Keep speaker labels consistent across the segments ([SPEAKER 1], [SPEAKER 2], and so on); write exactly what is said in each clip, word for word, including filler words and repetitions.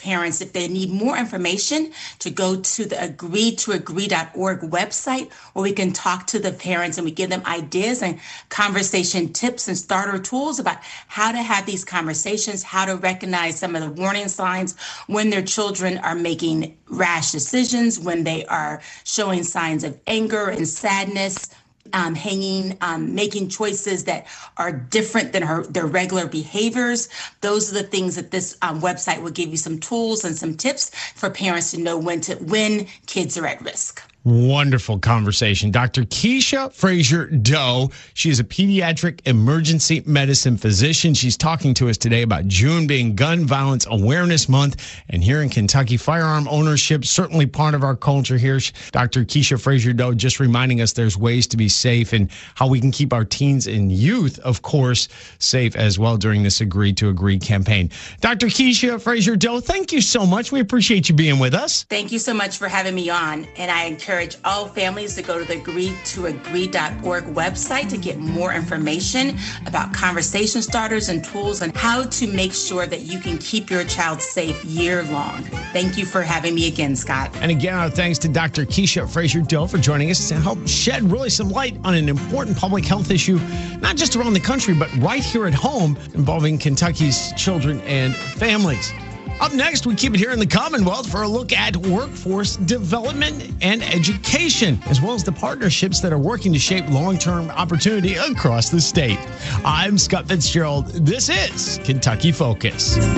[SPEAKER 1] parents, if they need more information, to go to the agree to agree dot org website, where we can talk to the parents and we give them ideas and conversation tips and starter tools about how to have these conversations, how to recognize some of the warning signs when their children are making rash decisions, when they are showing signs of anger and sadness, Um, hanging, um, making choices that are different than her, their regular behaviors. Those are the things that this um, website will give you some tools and some tips for parents to know when to when kids are at risk.
[SPEAKER 2] Wonderful conversation. Doctor Keisha Frazier-Doe. She is a pediatric emergency medicine physician. She's talking to us today about June being Gun Violence Awareness Month. And here in Kentucky, firearm ownership, certainly part of our culture here. Doctor Keisha Frazier-Doe just reminding us there's ways to be safe and how we can keep our teens and youth, of course, safe as well during this Agree to Agree campaign. Doctor Keisha Frazier-Doe, thank you so much. We appreciate you being with us.
[SPEAKER 1] Thank you so much for having me on. And I encourage encourage all families to go to the agree to agree dot org website to get more information about conversation starters and tools and how to make sure that you can keep your child safe year long. Thank you for having me again, Scott.
[SPEAKER 2] And again, our thanks to Doctor Keisha Frazier-Doe for joining us to help shed really some light on an important public health issue, not just around the country, but right here at home, involving Kentucky's children and families. Up next, we keep it here in the Commonwealth for a look at workforce development and education, as well as the partnerships that are working to shape long-term opportunity across the state. I'm Scott Fitzgerald. This is Kentucky Focus.
[SPEAKER 3] So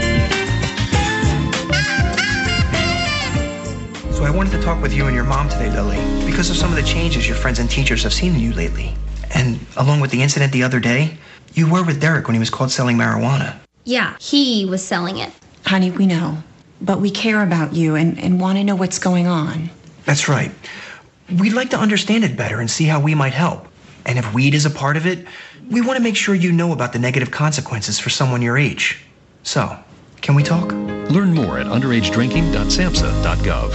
[SPEAKER 3] I wanted to talk with you and your mom today, Lily, because of some of the changes your friends and teachers have seen in you lately. And along with the incident the other day, you were with Derek when he was caught selling marijuana.
[SPEAKER 4] Yeah, he was selling it.
[SPEAKER 5] Honey, we know, but we care about you and, and want to know what's going on.
[SPEAKER 3] That's right. We'd like to understand it better and see how we might help. And if weed is a part of it, we want to make sure you know about the negative consequences for someone your age. So, can we talk?
[SPEAKER 6] Learn more at underage drinking dot samhsa dot gov.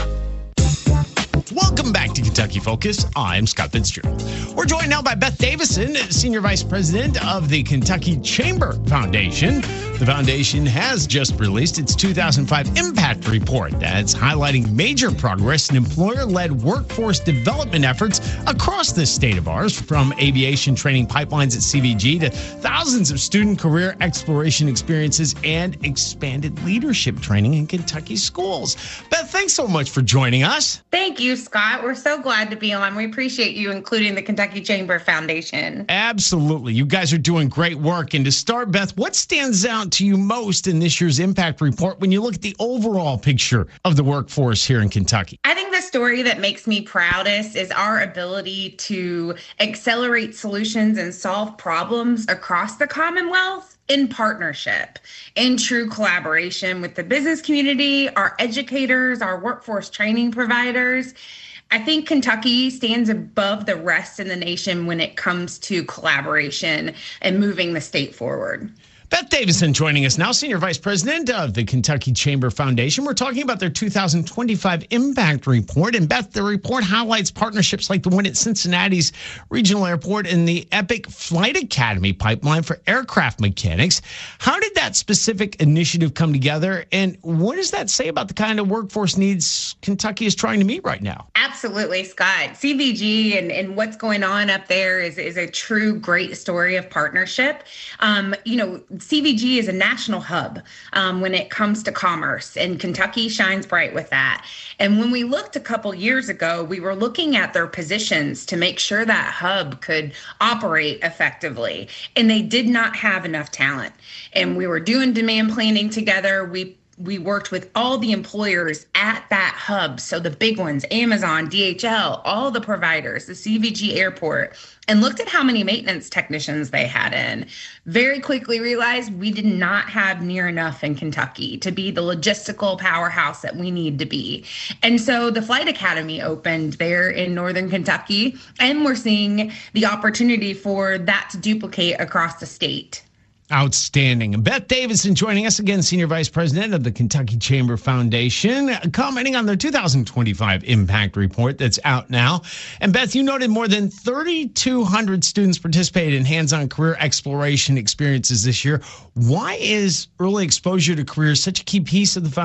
[SPEAKER 2] Welcome back to Kentucky Focus. I'm Scott Fitzgerald. We're joined now by Beth Davison, Senior Vice President of the Kentucky Chamber Foundation. The foundation has just released its two thousand five Impact Report that's highlighting major progress in employer-led workforce development efforts across this state of ours, from aviation training pipelines at C V G to thousands of student career exploration experiences and expanded leadership training in Kentucky schools. Beth, thanks so much for joining us.
[SPEAKER 7] Thank you, Scott. We're so glad to be on. We appreciate you including the Kentucky Chamber Foundation.
[SPEAKER 2] Absolutely. You guys are doing great work. And to start, Beth, what stands out to you most in this year's Impact Report when you look at the overall picture of the workforce here in Kentucky?
[SPEAKER 7] I think the story that makes me proudest is our ability to accelerate solutions and solve problems across the Commonwealth in partnership, in true collaboration with the business community, our educators, our workforce training providers. I think Kentucky stands above the rest in the nation when it comes to collaboration and moving the state forward.
[SPEAKER 2] Beth Davison joining us now, Senior Vice President of the Kentucky Chamber Foundation. We're talking about their two thousand twenty-five Impact Report. And Beth, the report highlights partnerships like the one at Cincinnati's Regional Airport and the Epic Flight Academy pipeline for aircraft mechanics. How did that specific initiative come together? And what does that say about the kind of workforce needs Kentucky is trying to meet right now?
[SPEAKER 7] Absolutely, Scott. C V G and, and what's going on up there is, is a true great story of partnership. Um, you know, C V G is a national hub um, when it comes to commerce, and Kentucky shines bright with that. And when we looked a couple years ago, we were looking at their positions to make sure that hub could operate effectively, and they did not have enough talent. And we were doing demand planning together. We We worked with all the employers at that hub. So the big ones, Amazon, D H L, all the providers, the C V G airport, and looked at how many maintenance technicians they had in. Very quickly realized we did not have near enough in Kentucky to be the logistical powerhouse that we need to be. And so the Flight Academy opened there in Northern Kentucky, and we're seeing the opportunity for that to duplicate across the state.
[SPEAKER 2] Outstanding. And Beth Davison joining us again, Senior Vice President of the Kentucky Chamber Foundation, commenting on their two thousand twenty-five Impact Report that's out now. And Beth, you noted more than thirty-two hundred students participated in hands-on career exploration experiences this year. Why is early exposure to careers such a key piece of the foundation?